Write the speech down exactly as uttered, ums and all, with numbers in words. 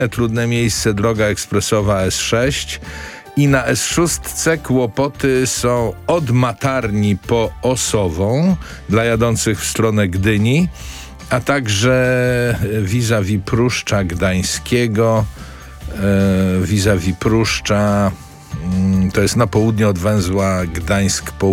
trudne miejsce droga ekspresowa S sześć i na S sześć kłopoty są od Matarni po Osową dla jadących w stronę Gdyni, a także vis-a-vis Pruszcza Gdańskiego, e, vis-a-vis Pruszcza, mm, to jest na południe od węzła Gdańsk